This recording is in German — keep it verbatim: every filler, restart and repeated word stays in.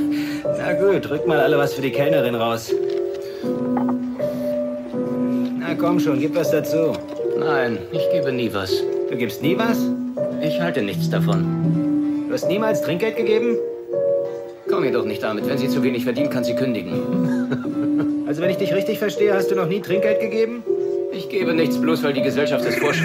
Na gut, rück mal alle was für die Kellnerin raus. Na komm schon, gib was dazu. Nein, ich gebe nie was. Du gibst nie was? Ich halte nichts davon. Du hast niemals Trinkgeld gegeben? Komm ihr doch nicht damit. Wenn sie zu wenig verdient, kann sie kündigen. Also wenn ich dich richtig verstehe, hast du noch nie Trinkgeld gegeben? Ich gebe nichts, bloß weil die Gesellschaft es vorschreibt.